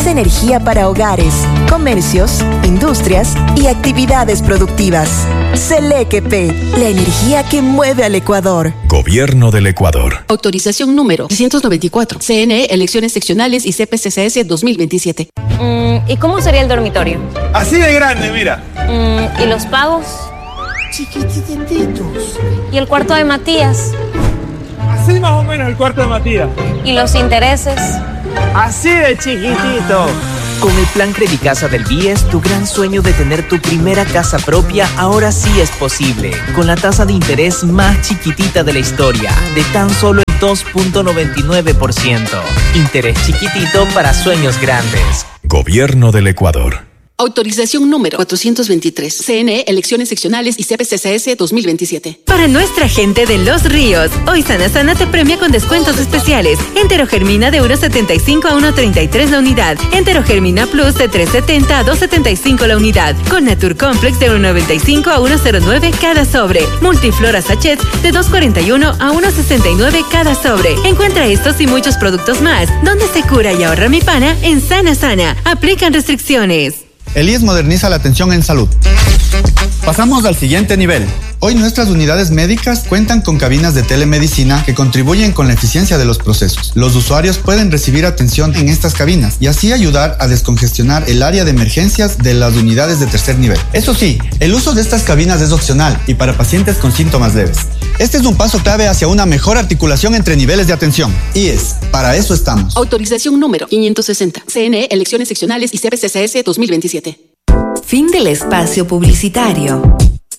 energía para hogares, comercios, industrias y actividades productivas. Selequepe, la energía que mueve al Ecuador. Gobierno del Ecuador. Autorización número 694. CNE, elecciones seccionales y CPCCS 2027. ¿Y cómo sería el dormitorio? Así de grande, mira. ¿Y los pagos? Chiquitititos. ¿Y el cuarto de Matías? Así más o menos el cuarto de Matías. ¿Y los intereses? Así de chiquitito. Con el plan Credicasa del BIES, tu gran sueño de tener tu primera casa propia ahora sí es posible. Con la tasa de interés más chiquitita de la historia, de tan solo el 2.99%. Interés chiquitito para sueños grandes. Gobierno del Ecuador. Autorización número 423. CNE, elecciones seccionales y CPCCS 2027. Para nuestra gente de Los Ríos, hoy Sana Sana te premia con descuentos especiales. Enterogermina de 1.75 a 1.33 la unidad. Enterogermina Plus de 3.70 a 2.75 la unidad. Con Natur Complex de 1.95 a 1.09 cada sobre. Multiflora Sachets de 2.41 a 1.69 cada sobre. Encuentra estos y muchos productos más. Donde se cura y ahorra mi pana, en Sana Sana. Aplican restricciones. El IES moderniza la atención en salud. Pasamos al siguiente nivel. Hoy nuestras unidades médicas cuentan con cabinas de telemedicina que contribuyen con la eficiencia de los procesos. Los usuarios pueden recibir atención en estas cabinas y así ayudar a descongestionar el área de emergencias de las unidades de tercer nivel. Eso sí, el uso de estas cabinas es opcional y para pacientes con síntomas leves. Este es un paso clave hacia una mejor articulación entre niveles de atención. IES, para eso estamos. Autorización número 560. CNE, elecciones seccionales y CPCCS 2027. Fin del espacio publicitario.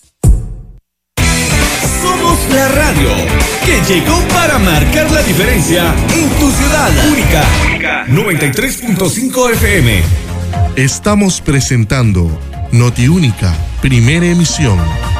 Somos la radio que llegó para marcar la diferencia en tu ciudad. Única 93.5 FM. Estamos presentando Notiúnica, primera emisión.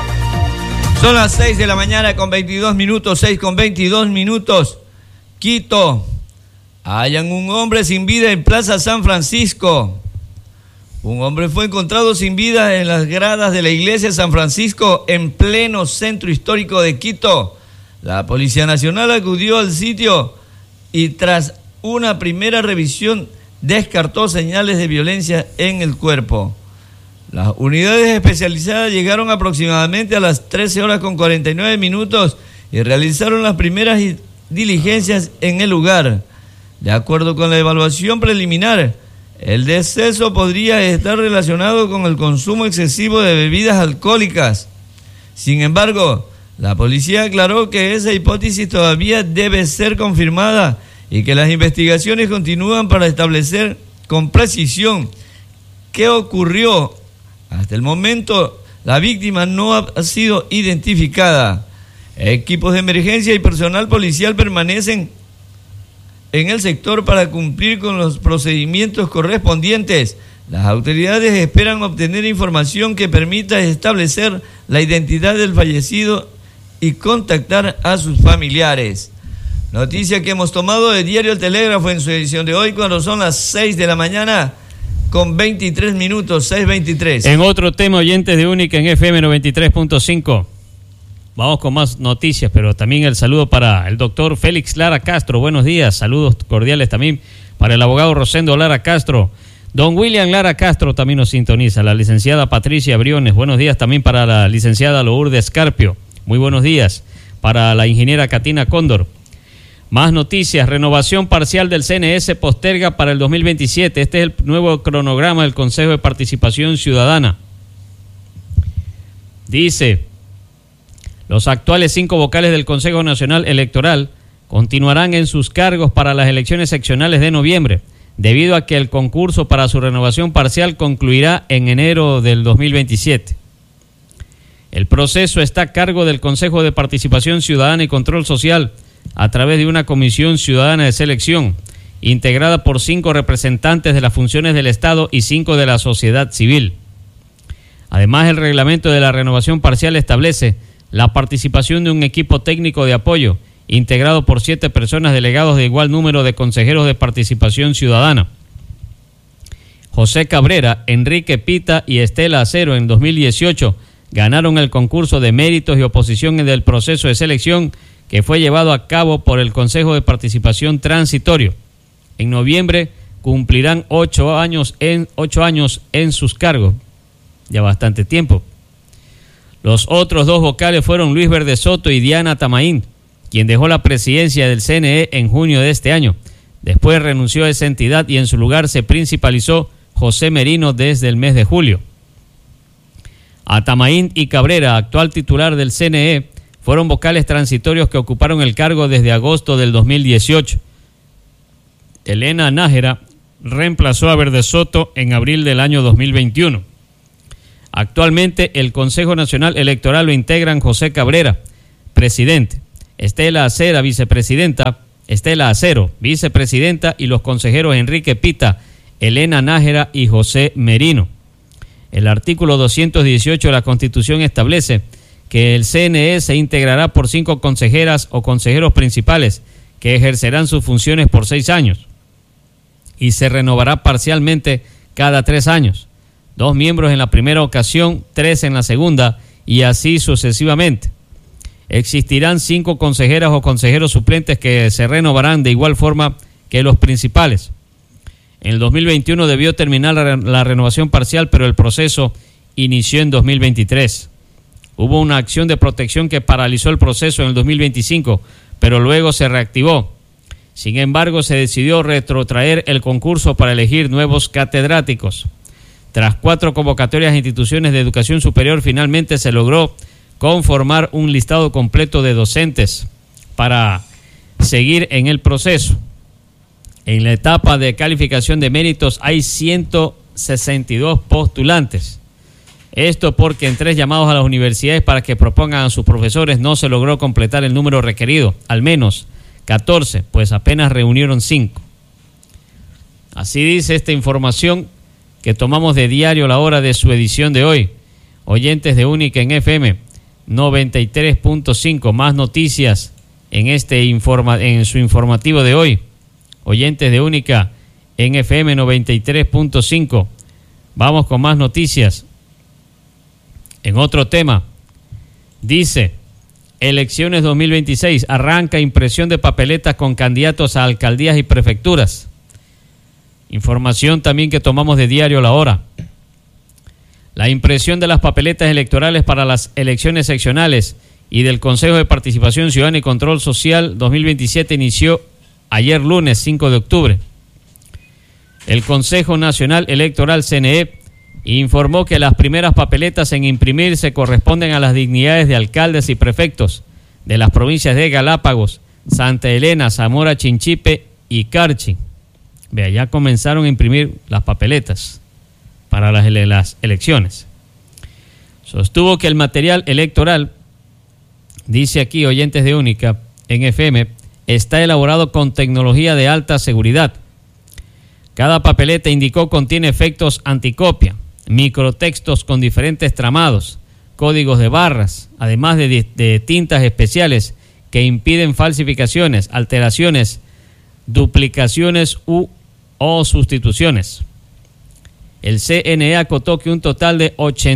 Son las 6 de la mañana con 22 minutos, 6 con 22 minutos. Quito. Hallan un hombre sin vida en Plaza San Francisco. Un hombre fue encontrado sin vida en las gradas de la iglesia San Francisco en pleno centro histórico de Quito. La Policía Nacional acudió al sitio y tras una primera revisión descartó señales de violencia en el cuerpo. Las unidades especializadas llegaron aproximadamente a las 13 horas con 49 minutos y realizaron las primeras diligencias en el lugar. De acuerdo con la evaluación preliminar, el deceso podría estar relacionado con el consumo excesivo de bebidas alcohólicas. Sin embargo, la policía aclaró que esa hipótesis todavía debe ser confirmada y que las investigaciones continúan para establecer con precisión qué ocurrió. Hasta el momento, la víctima no ha sido identificada. Equipos de emergencia y personal policial permanecen en el sector para cumplir con los procedimientos correspondientes. Las autoridades esperan obtener información que permita establecer la identidad del fallecido y contactar a sus familiares. Noticia que hemos tomado de Diario El Telégrafo en su edición de hoy cuando son las 6 de la mañana con 23 minutos, 6:23. En otro tema, oyentes de Única en FM 93.5. Vamos con más noticias, pero también el saludo para el doctor Félix Lara Castro. Buenos días, saludos cordiales también para el abogado Rosendo Lara Castro. Don William Lara Castro también nos sintoniza. La licenciada Patricia Briones, buenos días también para la licenciada Lourdes Carpio. Muy buenos días para la ingeniera Katina Cóndor. Más noticias, renovación parcial del CNS posterga para el 2027. Este es el nuevo cronograma del Consejo de Participación Ciudadana. Dice: los actuales 5 vocales del Consejo Nacional Electoral continuarán en sus cargos para las elecciones seccionales de noviembre, debido a que el concurso para su renovación parcial concluirá en enero del 2027. El proceso está a cargo del Consejo de Participación Ciudadana y Control Social, a través de una comisión ciudadana de selección, integrada por 5 representantes de las funciones del Estado y 5 de la sociedad civil. Además, el reglamento de la renovación parcial establece la participación de un equipo técnico de apoyo, integrado por 7 personas delegados de igual número de consejeros de participación ciudadana. José Cabrera, Enrique Pita y Estela Acero en 2018 ganaron el concurso de méritos y oposición del proceso de selección que fue llevado a cabo por el Consejo de Participación Transitorio. En noviembre cumplirán 8 años en sus cargos. Ya bastante tiempo. Los otros 2 vocales fueron Luis Verde Soto y Diana Tamaín, quien dejó la presidencia del CNE en junio de este año. Después renunció a esa entidad y en su lugar se principalizó José Merino desde el mes de julio. Atamaín y Cabrera, actual titular del CNE, fueron vocales transitorios que ocuparon el cargo desde agosto del 2018. Elena Nájera reemplazó a Verde Soto en abril del año 2021. Actualmente el Consejo Nacional Electoral lo integran José Cabrera, presidente, Estela Acero, vicepresidenta, y los consejeros Enrique Pita, Elena Nájera y José Merino. El artículo 218 de la Constitución establece que el CNE se integrará por 5 consejeras o consejeros principales que ejercerán sus funciones por 6 años y se renovará parcialmente cada 3 años. 2 miembros en la primera ocasión, 3 en la segunda y así sucesivamente. Existirán 5 consejeras o consejeros suplentes que se renovarán de igual forma que los principales. En el 2021 debió terminar la renovación parcial, pero el proceso inició en 2023. Hubo una acción de protección que paralizó el proceso en el 2025, pero luego se reactivó. Sin embargo, se decidió retrotraer el concurso para elegir nuevos catedráticos. Tras 4 convocatorias a instituciones de educación superior, finalmente se logró conformar un listado completo de docentes para seguir en el proceso. En la etapa de calificación de méritos hay 162 postulantes. Esto porque en 3 llamados a las universidades para que propongan a sus profesores no se logró completar el número requerido, al menos 14, pues apenas reunieron 5. Así dice esta información que tomamos de Diario La Hora de su edición de hoy. Oyentes de Única en FM 93.5, más noticias en su informativo de hoy. Oyentes de Única en FM 93.5. Vamos con más noticias. En otro tema, dice, elecciones 2026, arranca impresión de papeletas con candidatos a alcaldías y prefecturas. Información también que tomamos de Diario La Hora. La impresión de las papeletas electorales para las elecciones seccionales y del Consejo de Participación Ciudadana y Control Social 2027 inició ayer lunes 5 de octubre. El Consejo Nacional Electoral CNE informó que las primeras papeletas en imprimirse corresponden a las dignidades de alcaldes y prefectos de las provincias de Galápagos, Santa Elena, Zamora, Chinchipe y Carchi. Vea, ya comenzaron a imprimir las papeletas para las elecciones. Sostuvo que el material electoral, dice aquí oyentes de Única en FM, está elaborado con tecnología de alta seguridad. Cada papeleta, indicó, contiene efectos anticopia, microtextos con diferentes tramados, códigos de barras, además de tintas especiales que impiden falsificaciones, alteraciones, duplicaciones o sustituciones. El CNE acotó que un total de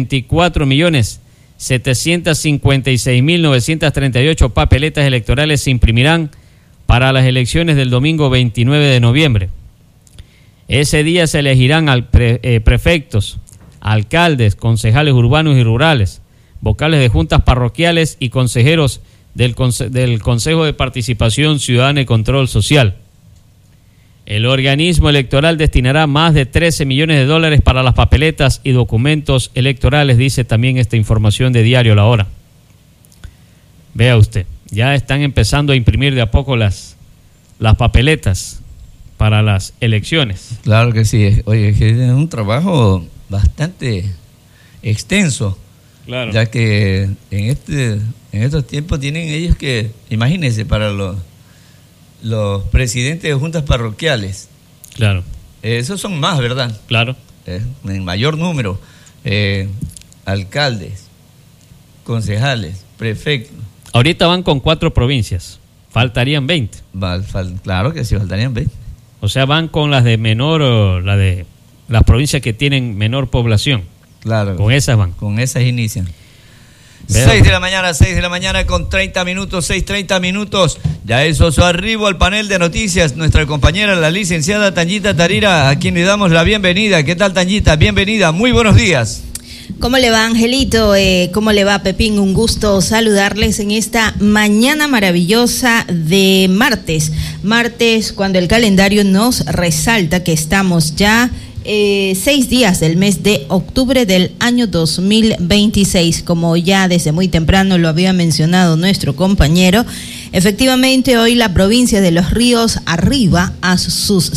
84.756.938 papeletas electorales se imprimirán para las elecciones del domingo 29 de noviembre. Ese día se elegirán prefectos, alcaldes, concejales urbanos y rurales, vocales de juntas parroquiales y consejeros del Consejo de Participación Ciudadana y Control Social. El organismo electoral destinará más de $13 millones para las papeletas y documentos electorales, dice también esta información de Diario La Hora. Vea usted, ya están empezando a imprimir de a poco las papeletas para las elecciones. Claro que sí. Oye, es un trabajo bastante extenso. Claro. Ya que en estos tiempos tienen ellos que, imagínense, para los presidentes de juntas parroquiales. Claro. Esos son más, ¿verdad? Claro. En mayor número. Alcaldes, concejales, prefectos. Ahorita van con 4 provincias. Faltarían 20. Claro que sí, faltarían 20. O sea, van con las de menor, las provincias que tienen menor población. Claro. Con esas van. Con esas inician. Veo. 6 de la mañana con 30 minutos, 6:30 minutos. Ya eso su arribo al panel de noticias, nuestra compañera, la licenciada Tanyita Tarira, a quien le damos la bienvenida. ¿Qué tal, Tanyita? Bienvenida, muy buenos días. ¿Cómo le va, Angelito? ¿Cómo le va, Pepín? Un gusto saludarles en esta mañana maravillosa de martes. Martes, cuando el calendario nos resalta que estamos ya 6 días del mes de octubre del año 2026, como ya desde muy temprano lo había mencionado nuestro compañero. Efectivamente, hoy la provincia de Los Ríos arriba a sus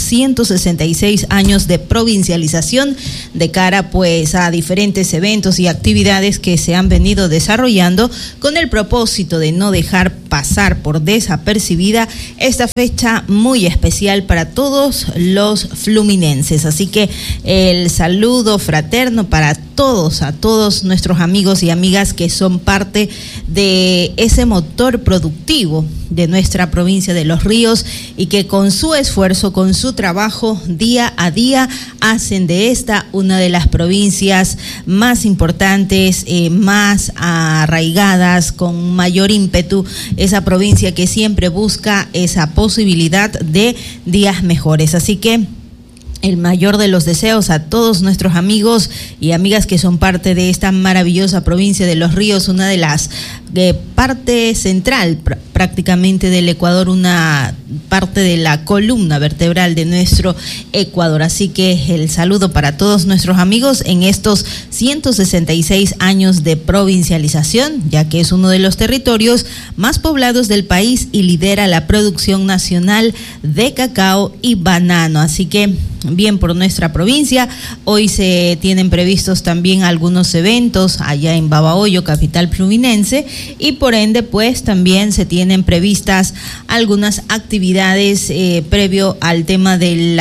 166 años de provincialización de cara pues a diferentes eventos y actividades que se han venido desarrollando con el propósito de no dejar pasar por desapercibida esta fecha muy especial para todos los fluminenses. Así que el saludo fraterno para todos, a todos nuestros amigos y amigas que son parte de ese motor productivo de nuestra provincia de Los Ríos y que con su esfuerzo, con su trabajo día a día hacen de esta una de las provincias más importantes, más arraigadas, con mayor ímpetu, esa provincia que siempre busca esa posibilidad de días mejores. Así que el mayor de los deseos a todos nuestros amigos y amigas que son parte de esta maravillosa provincia de Los Ríos, una de las parte central prácticamente del Ecuador, una parte de la columna vertebral de nuestro Ecuador. Así que el saludo para todos nuestros amigos en estos 166 años de provincialización, ya que es uno de los territorios más poblados del país y lidera la producción nacional de cacao y banano. Así que bien por nuestra provincia. Hoy se tienen previstos también algunos eventos allá en Babahoyo, capital fluminense, y por ende pues también se tienen previstas algunas actividades previo al tema de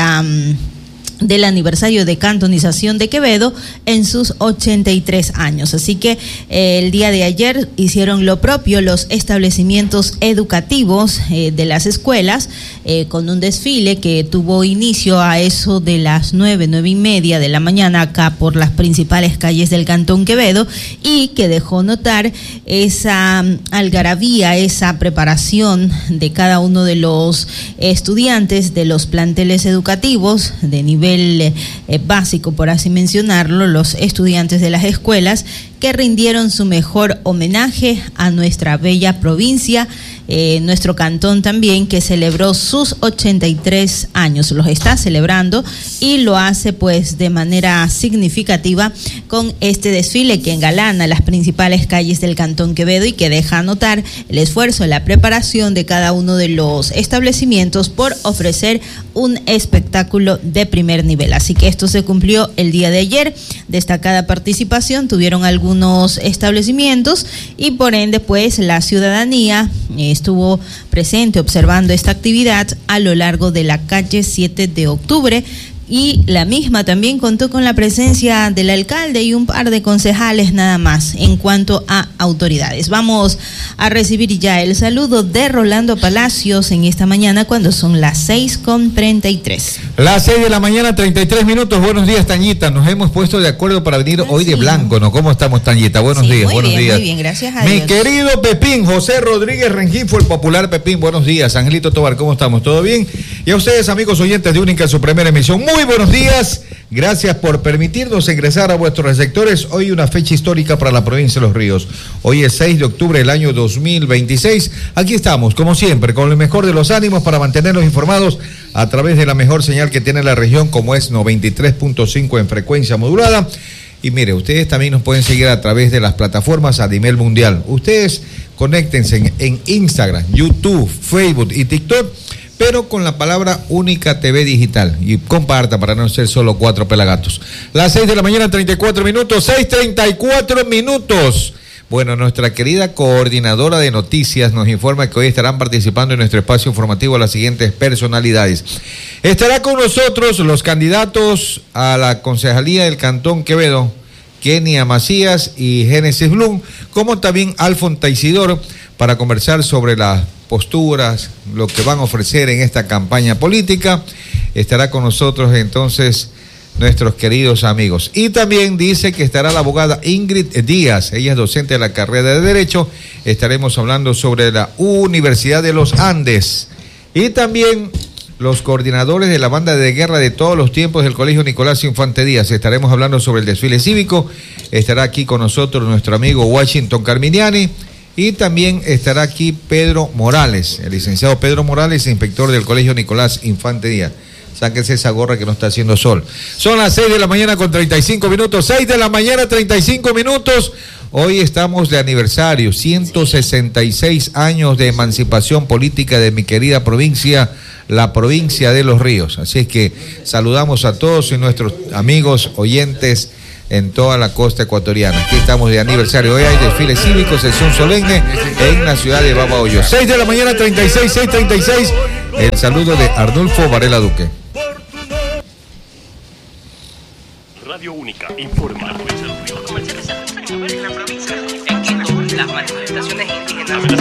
del aniversario de cantonización de Quevedo en sus 83 años. Así que el día de ayer hicieron lo propio los establecimientos educativos de las escuelas con un desfile que tuvo inicio a eso de las 9:30 de la mañana acá por las principales calles del Cantón Quevedo y que dejó notar esa algarabía, esa preparación de cada uno de los estudiantes de los planteles educativos de nivel básico, por así mencionarlo, los estudiantes de las escuelas que rindieron su mejor homenaje a nuestra bella provincia, nuestro cantón también, que celebró sus 83 años, los está celebrando y lo hace pues de manera significativa con este desfile que engalana las principales calles del Cantón Quevedo y que deja notar el esfuerzo, la preparación de cada uno de los establecimientos por ofrecer un espectáculo de primer nivel. Así que esto se cumplió el día de ayer. Destacada participación tuvieron algunos establecimientos y por ende pues la ciudadanía estuvo presente observando esta actividad a lo largo de la calle 7 de octubre. Y la misma también contó con la presencia del alcalde y un par de concejales nada más en cuanto a autoridades. Vamos a recibir ya el saludo de Rolando Palacios en esta mañana cuando son las 6:33. Las 6 de la mañana, 33 minutos. Buenos días, Tañita. Nos hemos puesto de acuerdo para venir hoy de blanco, ¿no? ¿Cómo estamos, Tañita? Buenos días, buenos días. Muy bien, gracias a Mi Dios. querido Pepín, José Rodríguez Rengifo, el popular Pepín. Buenos días. Angelito Tobar, ¿cómo estamos? ¿Todo bien? Y a ustedes, amigos oyentes de Única, su primera emisión. Muy buenos días, gracias por permitirnos ingresar a vuestros sectores. Hoy una fecha histórica para la provincia de Los Ríos. Hoy es 6 de octubre del año 2026. Aquí estamos, como siempre, con el mejor de los ánimos para mantenerlos informados a través de la mejor señal que tiene la región, como es 93.5 en frecuencia modulada. Y mire, ustedes también nos pueden seguir a través de las plataformas a nivel mundial. Ustedes conéctense en Instagram, YouTube, Facebook y TikTok, pero con la palabra Única TV Digital. Y comparta para no ser solo 4 pelagatos. Las 6 de la mañana, 34 minutos, 6:34 minutos. Bueno, nuestra querida coordinadora de noticias nos informa que hoy estarán participando en nuestro espacio informativo las siguientes personalidades. Estará con nosotros los candidatos a la concejalía del Cantón Quevedo, Kenia Macías y Génesis Blum, como también Alfonso Isidoro, para conversar sobre las posturas, lo que van a ofrecer en esta campaña política. Estará con nosotros entonces nuestros queridos amigos. Y también dice que estará la abogada Ingrid Díaz, ella es docente de la carrera de Derecho. Estaremos hablando sobre la Universidad de los Andes. Y también los coordinadores de la banda de guerra de todos los tiempos del Colegio Nicolás Infante Díaz. Estaremos hablando sobre el desfile cívico. Estará aquí con nosotros nuestro amigo Washington Carminiani. Y también estará aquí Pedro Morales, el licenciado Pedro Morales, inspector del Colegio Nicolás Infante Díaz. Sáquese esa gorra que no está haciendo sol. Son las 6 de la mañana con 35 minutos. 6 de la mañana, 35 minutos. Hoy estamos de aniversario. 166 años de emancipación política de mi querida provincia, la provincia de Los Ríos. Así es que saludamos a todos y nuestros amigos oyentes en toda la costa ecuatoriana. Aquí estamos de aniversario. Hoy hay desfile cívico, sesión solemne en la ciudad de Babahoyo. 6 de la mañana, 36, 6:36. El saludo de Arnulfo Varela Duque. Radio Única informa. Las manifestaciones